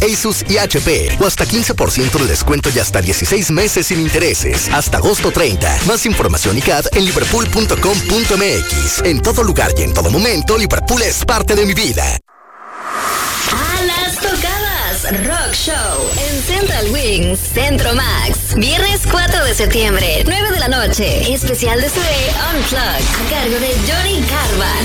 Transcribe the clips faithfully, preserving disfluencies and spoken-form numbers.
Asus y H P. O hasta quince por ciento de descuento y hasta dieciséis meses sin intereses. Hasta agosto treinta. Más información y C A D en liverpool punto com punto m x. En todo lugar y en todo momento, Liverpool es parte de mi vida. A las tocadas Rock Show en Central Wings, Centro Max. Viernes cuatro de septiembre, nueve de la noche. Especial de Zoe Unplugged a cargo de Johnny Carvan.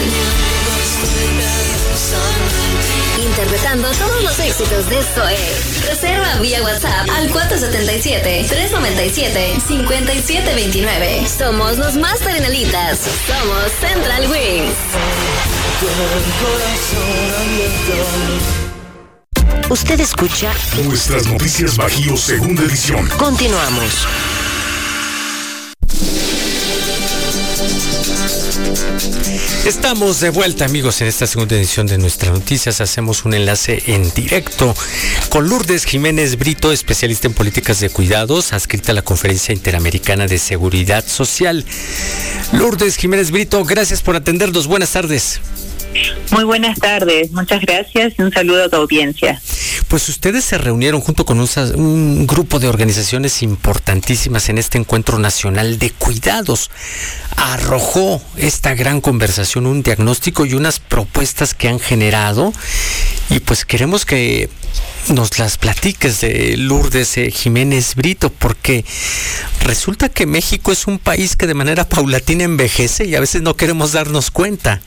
Interpretando todos los éxitos de Zoe. Reserva vía WhatsApp al cuatro siete siete, tres nueve siete, cinco siete dos nueve. Somos los más terrenalitas. Somos Central Wings. Usted escucha Nuestras Noticias Bajío, segunda edición. Continuamos. Estamos de vuelta, amigos, en esta segunda edición de Nuestras Noticias. Hacemos un enlace en directo con Lourdes Jiménez Brito, especialista en políticas de cuidados, adscrita a la Conferencia Interamericana de Seguridad Social. Lourdes Jiménez Brito, gracias por atendernos. Buenas tardes. Muy buenas tardes, muchas gracias y un saludo a tu audiencia. Pues ustedes se reunieron junto con un, un grupo de organizaciones importantísimas en este encuentro nacional de cuidados. Arrojó esta gran conversación un diagnóstico y unas propuestas que han generado, y pues queremos que nos las platiques de Lourdes eh, Jiménez Brito, porque resulta que México es un país que de manera paulatina envejece y a veces no queremos darnos cuenta.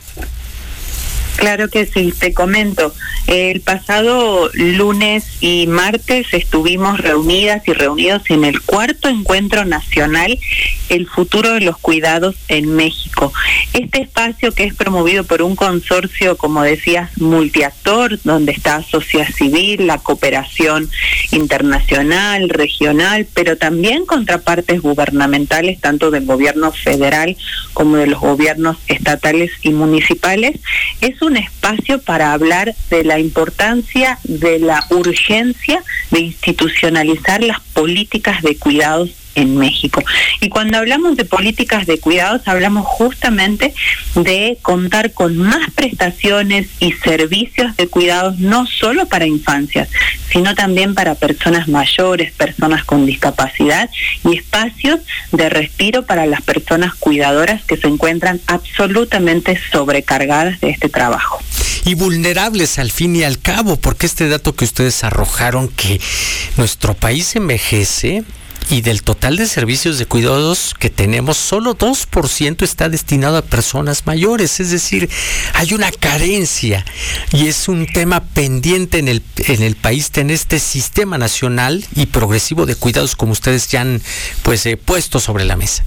Claro que sí, te comento. El pasado lunes y martes estuvimos reunidas y reunidos en el cuarto encuentro nacional El futuro de los cuidados en México. Este espacio, que es promovido por un consorcio, como decías, multiactor, donde está sociedad civil, la cooperación internacional, regional, pero también contrapartes gubernamentales, tanto del gobierno federal como de los gobiernos estatales y municipales, es un espacio para hablar de la importancia, de la urgencia de institucionalizar las políticas de cuidados en México. Y cuando hablamos de políticas de cuidados, hablamos justamente de contar con más prestaciones y servicios de cuidados, no solo para infancias, sino también para personas mayores, personas con discapacidad, y espacios de respiro para las personas cuidadoras que se encuentran absolutamente sobrecargadas de este trabajo. Y vulnerables al fin y al cabo, porque este dato que ustedes arrojaron, que nuestro país envejece, y del total de servicios de cuidados que tenemos, solo dos por ciento está destinado a personas mayores. Es decir, hay una carencia y es un tema pendiente en el, en el país tener este sistema nacional y progresivo de cuidados, como ustedes ya han pues, eh, puesto sobre la mesa.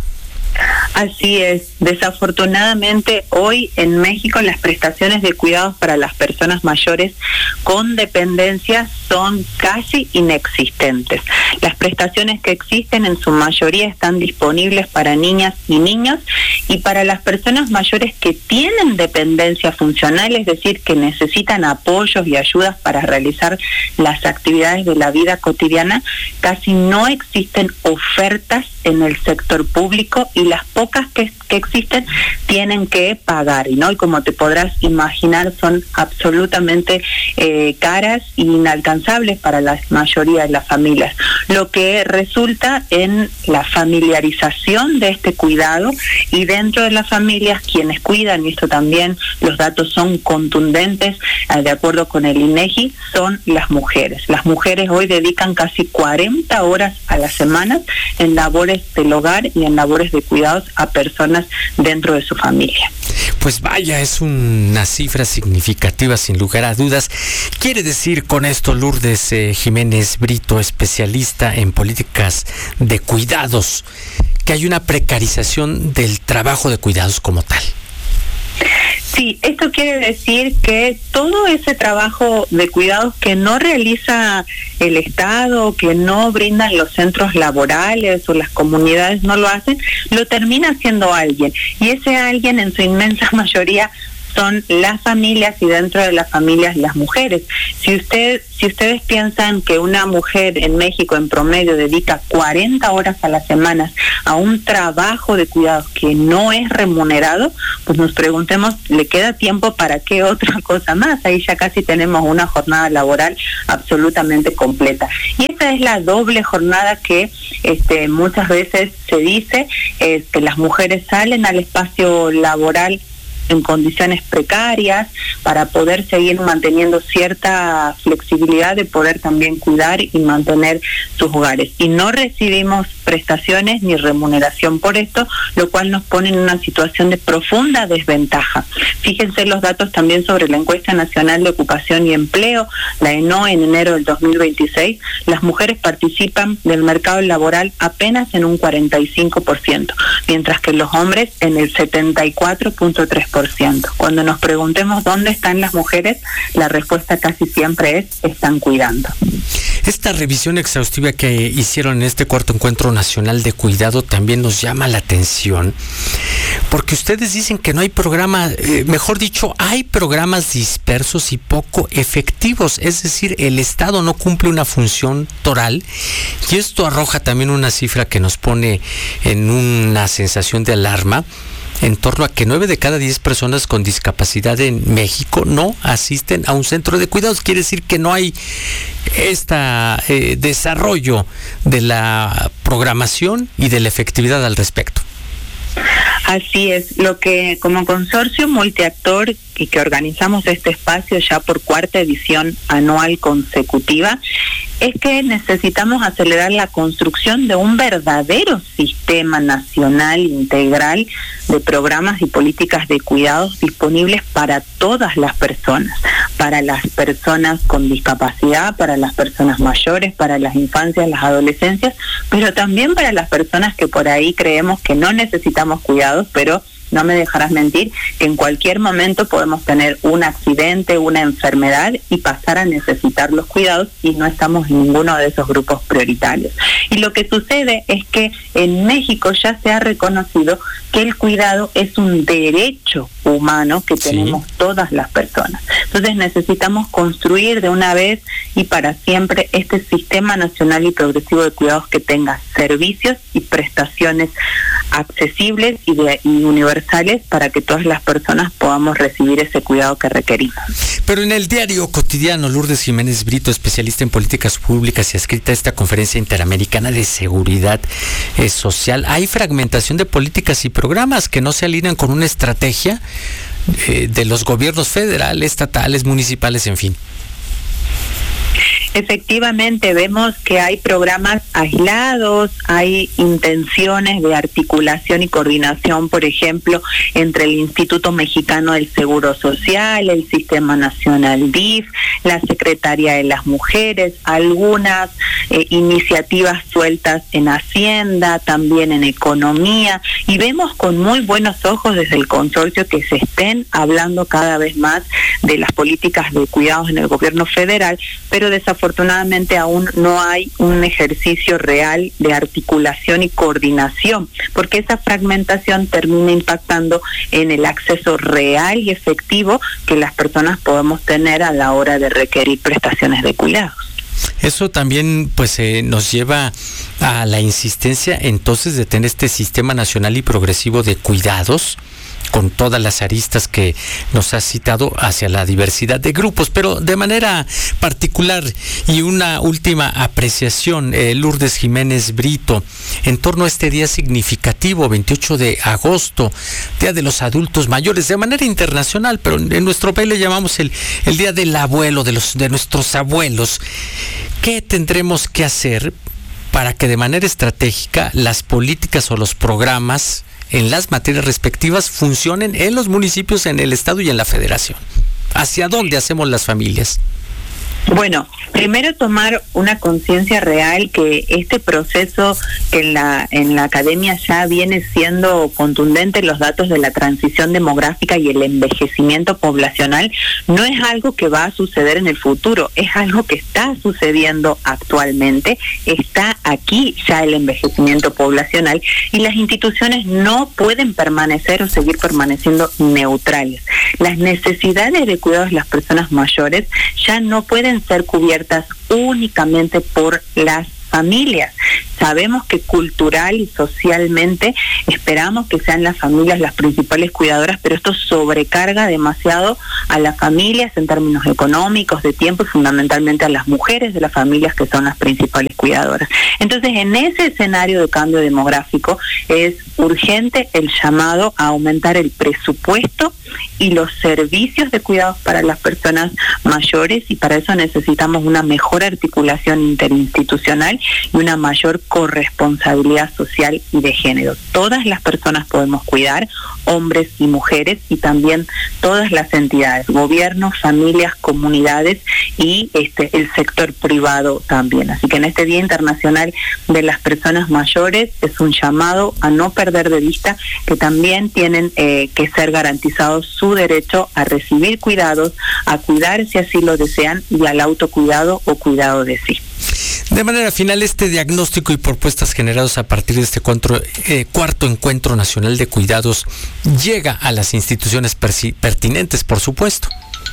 Así es. Desafortunadamente, hoy en México las prestaciones de cuidados para las personas mayores con dependencia son casi inexistentes. Las prestaciones que existen en su mayoría están disponibles para niñas y niños, y para las personas mayores que tienen dependencia funcional, es decir, que necesitan apoyos y ayudas para realizar las actividades de la vida cotidiana, casi no existen ofertas en el sector público, y las pocas que, que existen tienen que pagar, ¿no? Y como te podrás imaginar, son absolutamente eh, caras e inalcanzables para la mayoría de las familias, lo que resulta en la familiarización de este cuidado, y dentro de las familias quienes cuidan, y esto también los datos son contundentes, eh, de acuerdo con el INEGI, son las mujeres. Las mujeres hoy dedican casi cuarenta horas a la semana en labores del hogar y en labores de cuidados a personas dentro de su familia. Pues vaya, es una cifra significativa sin lugar a dudas. Quiere decir con esto, Lourdes eh, Jiménez Brito, especialista en políticas de cuidados, que hay una precarización del trabajo de cuidados como tal. Sí, esto quiere decir que todo ese trabajo de cuidados que no realiza el Estado, que no brindan los centros laborales o las comunidades no lo hacen, lo termina haciendo alguien. Y ese alguien, en su inmensa mayoría, son las familias y dentro de las familias las mujeres. Si usted, si ustedes piensan que una mujer en México en promedio dedica cuarenta horas a la semana a un trabajo de cuidados que no es remunerado, pues nos preguntemos, ¿le queda tiempo para qué otra cosa más? Ahí ya casi tenemos una jornada laboral absolutamente completa. Y esa es la doble jornada que este, muchas veces se dice, es que las mujeres salen al espacio laboral en condiciones precarias para poder seguir manteniendo cierta flexibilidad de poder también cuidar y mantener sus hogares. Y no recibimos prestaciones ni remuneración por esto, lo cual nos pone en una situación de profunda desventaja. Fíjense los datos también sobre la encuesta nacional de ocupación y empleo, la ENOE, en enero del dos mil veintiséis, las mujeres participan del mercado laboral apenas en un cuarenta y cinco por ciento, mientras que los hombres en el setenta y cuatro punto tres por ciento. Cuando nos preguntemos dónde están las mujeres, la respuesta casi siempre es: están cuidando. Esta revisión exhaustiva que hicieron en este cuarto encuentro nacional de cuidado también nos llama la atención, porque ustedes dicen que no hay programa, eh, mejor dicho, hay programas dispersos y poco efectivos, es decir, el Estado no cumple una función toral, y esto arroja también una cifra que nos pone en una sensación de alarma, en torno a que nueve de cada diez personas con discapacidad en México no asisten a un centro de cuidados. Quiere decir que no hay este eh, desarrollo de la programación y de la efectividad al respecto. Así es, lo que como consorcio multiactor y que organizamos este espacio ya por cuarta edición anual consecutiva, es que necesitamos acelerar la construcción de un verdadero sistema nacional integral de programas y políticas de cuidados disponibles para todas las personas, para las personas con discapacidad, para las personas mayores, para las infancias, las adolescencias, pero también para las personas que por ahí creemos que no necesitamos cuidados, pero no me dejarás mentir que en cualquier momento podemos tener un accidente, una enfermedad y pasar a necesitar los cuidados y no estamos en ninguno de esos grupos prioritarios. Y lo que sucede es que en México ya se ha reconocido que el cuidado es un derecho humano que tenemos sí. todas las personas. Entonces necesitamos construir de una vez y para siempre este sistema nacional y progresivo de cuidados que tenga servicios y prestaciones accesibles y, de, y universales para que todas las personas podamos recibir ese cuidado que requerimos. Pero en el diario cotidiano, Lourdes Jiménez Brito, especialista en políticas públicas y adscrita a esta Conferencia Interamericana de Seguridad eh, Social, hay fragmentación de políticas y programas que no se alinean con una estrategia eh, de los gobiernos federales, estatales, municipales, en fin. Efectivamente, vemos que hay programas aislados, hay intenciones de articulación y coordinación, por ejemplo, entre el Instituto Mexicano del Seguro Social, el Sistema Nacional D I F, la Secretaría de las Mujeres, algunas eh, iniciativas sueltas en Hacienda, también en Economía, y vemos con muy buenos ojos desde el consorcio que se estén hablando cada vez más de las políticas de cuidados en el gobierno federal, pero desafortunadamente Afortunadamente aún no hay un ejercicio real de articulación y coordinación, porque esa fragmentación termina impactando en el acceso real y efectivo que las personas podemos tener a la hora de requerir prestaciones de cuidados. Eso también pues eh, nos lleva a la insistencia entonces de tener este sistema nacional y progresivo de cuidados con todas las aristas que nos ha citado hacia la diversidad de grupos, pero de manera particular y una última apreciación, eh, Lourdes Jiménez Brito, en torno a este día significativo, veintiocho de agosto, Día de los Adultos Mayores, de manera internacional, pero en nuestro país le llamamos el, el Día del Abuelo, de, los, de nuestros abuelos. ¿Qué tendremos que hacer para que de manera estratégica las políticas o los programas en las materias respectivas funcionen en los municipios, en el estado y en la federación? ¿Hacia dónde hacemos las familias? Bueno, primero tomar una conciencia real que este proceso en la en la academia ya viene siendo contundente. Los datos de la transición demográfica y el envejecimiento poblacional no es algo que va a suceder en el futuro, es algo que está sucediendo actualmente. Está aquí ya el envejecimiento poblacional y las instituciones no pueden permanecer o seguir permaneciendo neutrales. Las necesidades de cuidados de las personas mayores ya no pueden ser cubiertas únicamente por las familias. Sabemos que cultural y socialmente esperamos que sean las familias las principales cuidadoras, pero esto sobrecarga demasiado a las familias en términos económicos, de tiempo y fundamentalmente a las mujeres de las familias que son las principales cuidadoras. Entonces, en ese escenario de cambio demográfico es urgente el llamado a aumentar el presupuesto y los servicios de cuidados para las personas mayores, y para eso necesitamos una mejor articulación interinstitucional y una mayor corresponsabilidad social y de género. Todas las personas podemos cuidar, hombres y mujeres, y también todas las entidades, gobiernos, familias, comunidades y este el sector privado también. Así que en este Día Internacional de las Personas Mayores es un llamado a no perder de vista que también tienen eh, que ser garantizados su derecho a recibir cuidados, a cuidar si así lo desean y al autocuidado o cuidado de sí. De manera final, este diagnóstico y propuestas generados a partir de este cuatro, eh, cuarto Encuentro Nacional de Cuidados llega a las instituciones persi- pertinentes, por supuesto.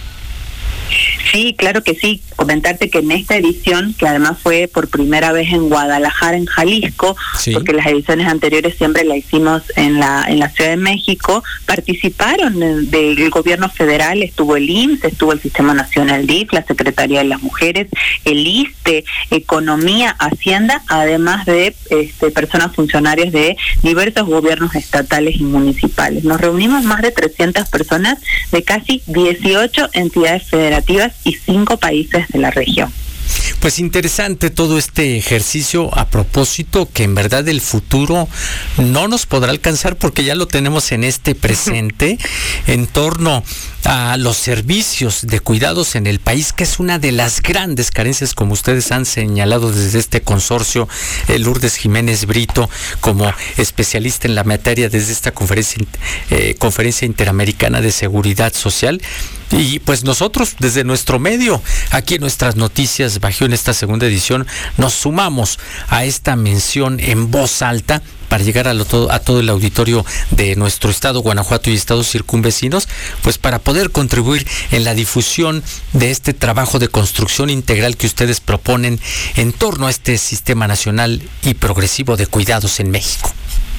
Sí, claro que sí. Comentarte que en esta edición, que además fue por primera vez en Guadalajara, en Jalisco, sí, porque las ediciones anteriores siempre la hicimos en la en la Ciudad de México, participaron del gobierno federal, estuvo el I M S S, estuvo el Sistema Nacional D I F, la Secretaría de las Mujeres, el ISSSTE, Economía, Hacienda, además de este, personas funcionarias de diversos gobiernos estatales y municipales. Nos reunimos más de trescientas personas de casi dieciocho entidades federativas y cinco países de la región. Pues interesante todo este ejercicio, a propósito que en verdad el futuro no nos podrá alcanzar porque ya lo tenemos en este presente en torno a los servicios de cuidados en el país, que es una de las grandes carencias, como ustedes han señalado desde este consorcio. eh, Lourdes Jiménez Brito, como especialista en la materia desde esta conferencia eh, conferencia interamericana de seguridad social. Y pues nosotros, desde nuestro medio, aquí en Nuestras Noticias Bajío, en esta segunda edición, nos sumamos a esta mención en voz alta para llegar a, lo todo, a todo el auditorio de nuestro estado, Guanajuato y estados circunvecinos, pues para poder contribuir en la difusión de este trabajo de construcción integral que ustedes proponen en torno a este sistema nacional y progresivo de cuidados en México.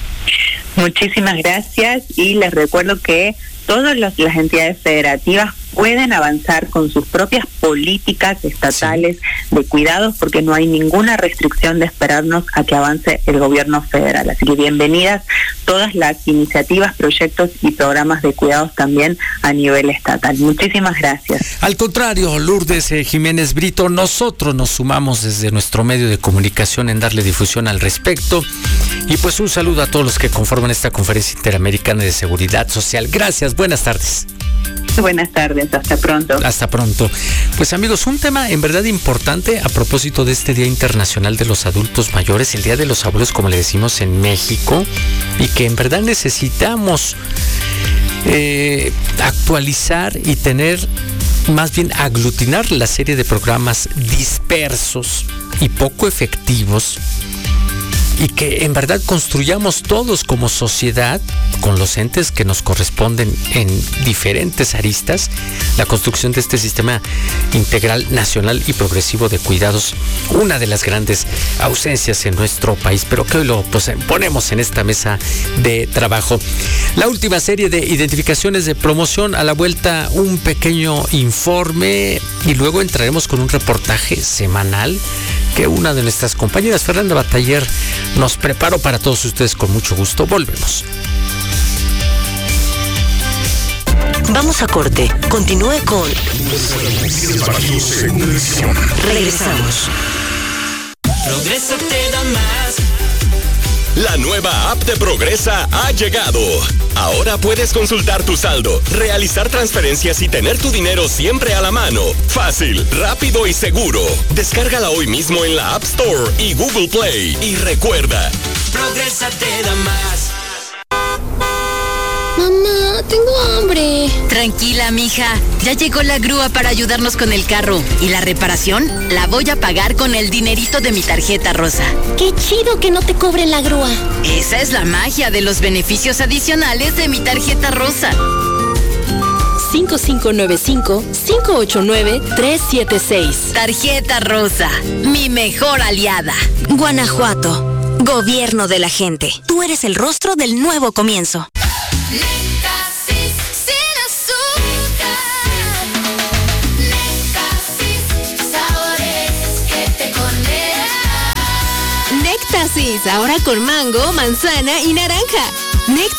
Muchísimas gracias, y les recuerdo que todas las, las entidades federativas pueden avanzar con sus propias políticas estatales sí. de cuidados, porque no hay ninguna restricción de esperarnos a que avance el gobierno federal. Así que bienvenidas todas las iniciativas, proyectos y programas de cuidados también a nivel estatal. Muchísimas gracias. Al contrario, Lourdes eh, Jiménez Brito, nosotros nos sumamos desde nuestro medio de comunicación en darle difusión al respecto. Y pues un saludo a todos los que conforman esta Conferencia Interamericana de Seguridad Social. Gracias, buenas tardes. Buenas tardes, hasta pronto. Hasta pronto. Pues amigos, un tema en verdad importante a propósito de este Día Internacional de los Adultos Mayores, el Día de los Abuelos, como le decimos en México, y que en verdad necesitamos eh, actualizar y tener, más bien aglutinar la serie de programas dispersos y poco efectivos, y que en verdad construyamos todos como sociedad, con los entes que nos corresponden en diferentes aristas, la construcción de este sistema integral, nacional y progresivo de cuidados, una de las grandes ausencias en nuestro país, pero que hoy lo pues, ponemos en esta mesa de trabajo. La última serie de identificaciones de promoción, a la vuelta un pequeño informe y luego entraremos con un reportaje semanal que una de nuestras compañeras, Fernanda Bataller, nos preparó para todos ustedes con mucho gusto. Volvemos. Vamos a corte. Continúe con Regresamos. Progreso te da más. La nueva app de Progresa ha llegado. Ahora puedes consultar tu saldo, realizar transferencias y tener tu dinero siempre a la mano. Fácil, rápido y seguro. Descárgala hoy mismo en la App Store y Google Play. Y recuerda, Progresa te da más. Mamá, tengo hambre. Tranquila, mija. Ya llegó la grúa para ayudarnos con el carro. Y la reparación la voy a pagar con el dinerito de mi tarjeta rosa. Qué chido que no te cobren la grúa. Esa es la magia de los beneficios adicionales de mi tarjeta rosa. cinco cinco nueve cinco, cinco ocho nueve, tres siete seis. Tarjeta rosa, mi mejor aliada. Guanajuato, gobierno de la gente. Tú eres el rostro del nuevo comienzo. Néctasis sin azúcar. Néctasis, sabores que te conectan. Néctasis, ahora con mango, manzana y naranja. Néctasis.